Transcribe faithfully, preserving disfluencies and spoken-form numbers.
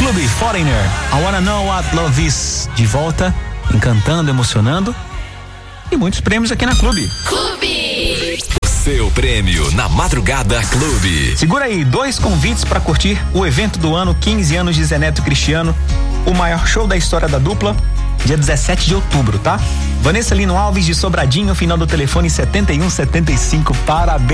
Clube Foreigner, I Wanna Know What Love Is, de volta, encantando, emocionando, e muitos prêmios aqui na Clube. Clube! Seu prêmio na Madrugada Clube. Segura aí, dois convites para curtir o evento do ano, quinze anos de Zé Neto e Cristiano, o maior show da história da dupla, dia dezessete de outubro, tá? Vanessa Lino Alves de Sobradinho, final do telefone setenta e um setenta e cinco, parabéns.